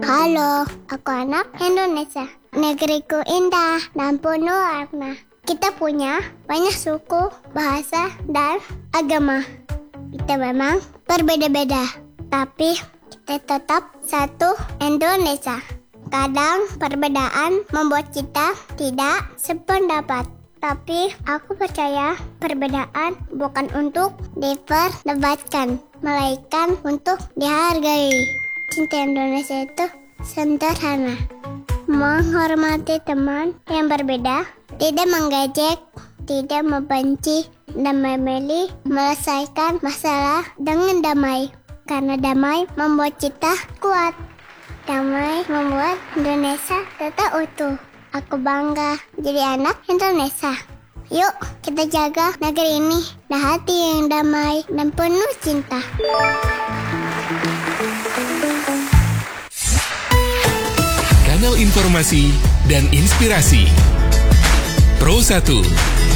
Halo, aku anak Indonesia. Negeriku indah dan penuh warna. Kita punya banyak suku, bahasa, dan agama. Kita memang berbeda-beda, tapi kita tetap satu Indonesia. Kadang perbedaan membuat kita tidak sependapat. Tapi aku percaya perbedaan bukan untuk diperdebatkan, melainkan untuk dihargai. Cinta Indonesia itu sederhana. Menghormati teman yang berbeda, tidak menggejek, tidak membenci, dan memilih menyelesaikan masalah dengan damai. Karena damai membuat kita kuat. Damai membuat Indonesia tetap utuh. Aku bangga jadi anak Indonesia. Yuk kita jaga negeri ini dengan hati yang damai dan penuh cinta. Kanal informasi dan inspirasi Pro 1